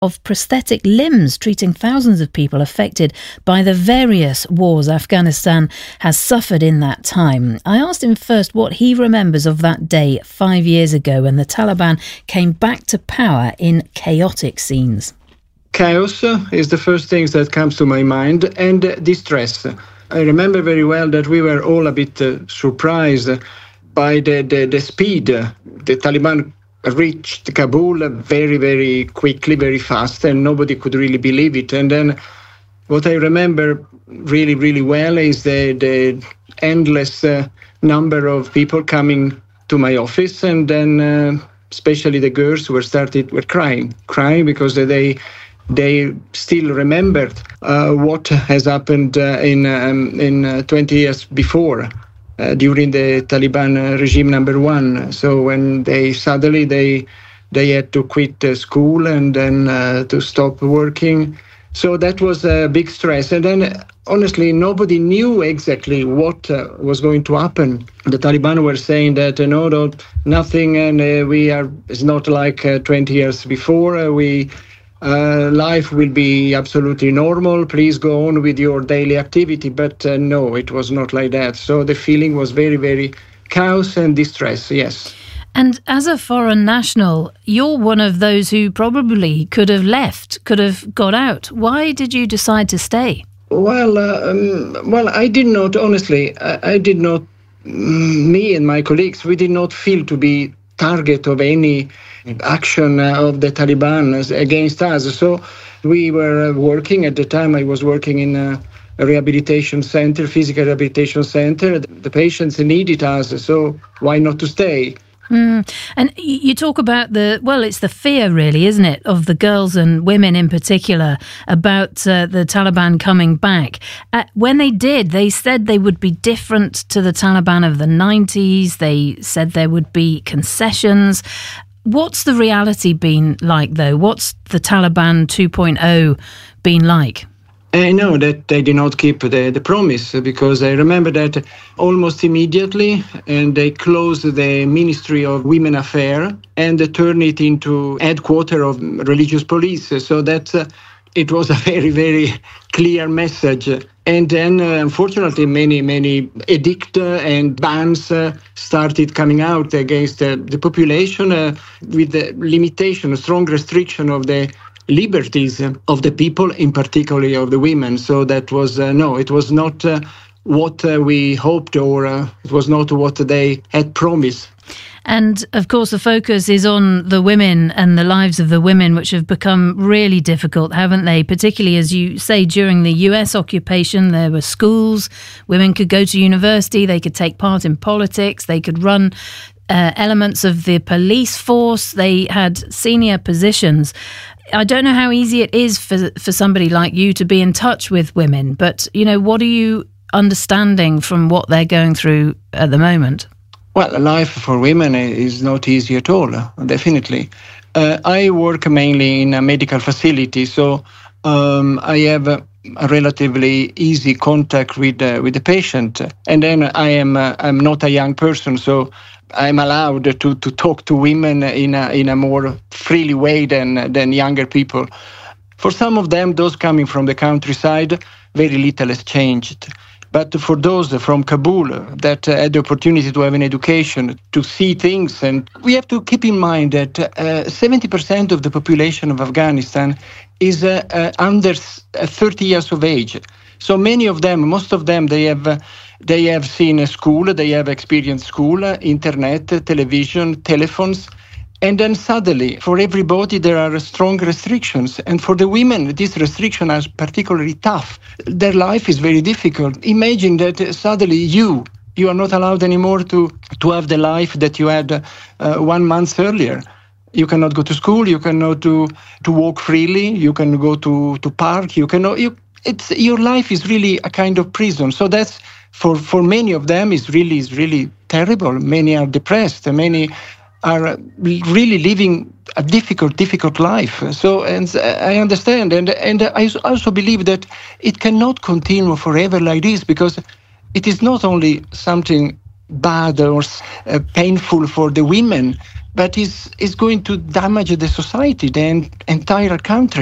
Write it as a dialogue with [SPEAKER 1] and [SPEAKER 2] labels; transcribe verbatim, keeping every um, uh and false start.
[SPEAKER 1] of prosthetic limbs, treating thousands of people affected by the various wars Afghanistan has suffered in that time. I asked him first what he remembers of that day five years ago when the Taliban came back to power in chaotic scenes.
[SPEAKER 2] Chaos is the first thing that comes to my mind, and distress. I remember very well that we were all a bit uh, surprised by the, the, the speed. The Taliban reached Kabul very, very quickly, very fast, and nobody could really believe it. And then what I remember really, really well is the, the endless uh, number of people coming to my office, and then uh, especially the girls were started were crying, crying because they they still remembered uh, what has happened uh, in um, in uh, twenty years before. Uh, during the Taliban uh, regime number one. So when they suddenly they they had to quit uh, school and then uh, to stop working. So that was a big stress. And then honestly, nobody knew exactly what uh, was going to happen. The Taliban were saying that uh, no, no, nothing, and uh, we are. It's not like uh, twenty years before. Uh, we. Uh, life will be absolutely normal. Please go on with your daily activity. But uh, no, it was not like that. So the feeling was very, very chaos and distress, yes.
[SPEAKER 1] And as a foreign national, you're one of those who probably could have left, could have got out. Why did you decide to stay?
[SPEAKER 2] Well, uh, um, well, I did not, honestly, I, I did not, me and my colleagues, we did not feel to be target of any action of the Taliban against us. So we were working at the time. I was working in a rehabilitation center, physical rehabilitation center. The patients needed us, so why not to stay?
[SPEAKER 1] Mm. And you talk about the, well, it's the fear really, isn't it, of the girls and women in particular about uh, the Taliban coming back. Uh, when they did, they said they would be different to the Taliban of the nineties. They said there would be concessions. What's the reality been like, though? What's the Taliban two point oh been like?
[SPEAKER 2] I know that they did not keep the, the promise, because I remember that almost immediately and they closed the Ministry of Women Affairs and turned it into headquarters of religious police. So that uh, it was a very, very clear message. And then, uh, unfortunately, many, many edicts and bans uh, started coming out against uh, the population uh, with the limitation, a strong restriction of the liberties of the people, in particular of the women. So that was, uh, no, it was not uh, what uh, we hoped, or uh, it was not what they had promised.
[SPEAKER 1] And, of course, the focus is on the women and the lives of the women, which have become really difficult, haven't they? Particularly, as you say, during the U S occupation, there were schools, women could go to university, they could take part in politics, they could run uh, elements of the police force, they had senior positions. I don't know how easy it is for for somebody like you to be in touch with women, but, you know, what are you understanding from what they're going through at the moment?
[SPEAKER 2] Well, life for women is not easy at all, definitely. Uh, I work mainly in a medical facility, so um, I have a, a relatively easy contact with uh, with the patient. And then I am uh, I'm not a young person, so I'm allowed to, to talk to women in a in a more freely way than than younger people. For some of them, those coming from the countryside, very little has changed. But for those from Kabul that had the opportunity to have an education, to see things, and we have to keep in mind that uh, seventy percent of the population of Afghanistan is uh, uh, under thirty years of age. So many of them, most of them, they have uh, they have seen a school, they have experienced school, uh, internet, uh, television, telephones. And then suddenly, for everybody, there are strong restrictions. And for the women, these restrictions are particularly tough. Their life is very difficult. Imagine that suddenly you, you are not allowed anymore to, to have the life that you had uh, one month earlier. You cannot go to school, you cannot do, to walk freely, you can go to, to park, you cannot, you, it's, your life is really a kind of prison. So that's, for, for many of them, is really, is really terrible. Many are depressed, many are really living a difficult, difficult life. So, and I understand, and and I also believe that it cannot continue forever like this, because it is not only something bad or uh, painful for the women, but it's, it's going to damage the society, the en- entire country.